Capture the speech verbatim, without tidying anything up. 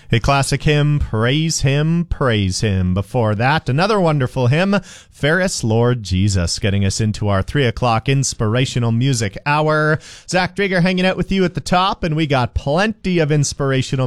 A classic hymn, Praise Him, Praise Him. Before that, another wonderful hymn, Ferris Lord Jesus, getting us into our three o'clock inspirational music hour. Zach Drager hanging out with you at the top, and we got plenty of inspirational